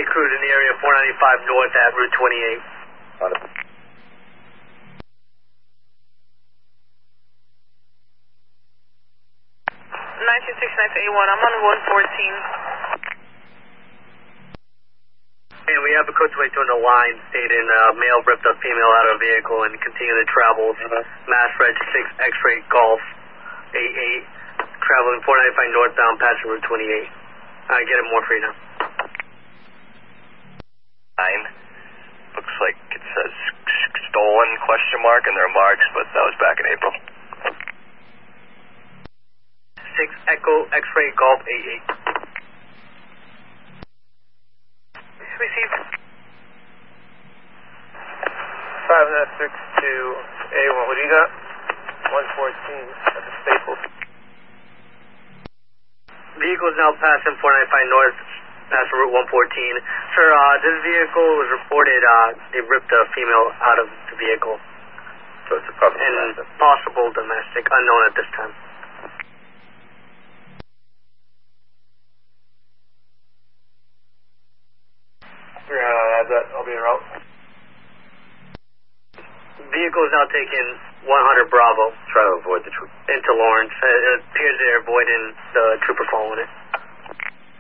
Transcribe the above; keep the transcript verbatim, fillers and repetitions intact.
Any crews in the area four ninety-five north at Route twenty-eight. On it. nineteen six nine eight one, I'm on one fourteen. And we have a Coachway on the line stating uh, male ripped up female out of vehicle and continue to travel. Mm-hmm. Mass Reg six X-ray Golf eight eight, traveling four ninety-five northbound, passing Route twenty-eight. I get it more for you now. Nine. Looks like it says stolen question mark in their marks, but that was back in April. six Echo X-ray Golf eight eight. Received. five nine six two A one, what do you got? one fourteen at the Staples. Vehicle is now passing four ninety-five north, passing Route one fourteen. Sir, uh, this vehicle was reported, uh, they ripped a female out of the vehicle. So it's a possible And domestic. possible domestic, unknown at this time. three hundred, add that, I'll be en route. Vehicle is now taking one hundred Bravo Try to avoid the troop. into Lawrence. It appears they're avoiding the trooper following it.